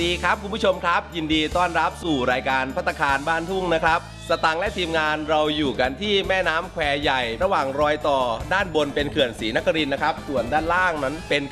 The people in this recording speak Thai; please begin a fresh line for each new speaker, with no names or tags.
ดีครับคุณผู้ชมครับยินดีต้อนรับสู่รายการภัตตาคารบ้านทุ่งนะครับสตังค์และทีมงานเราอยู่กันที่แม่น้ำแควใหญ่ระหว่างรอยต่อด้านบนเป็นเขื่อนศรีนครินทร์นะครับส่วนด้านล่างนั้นเป็น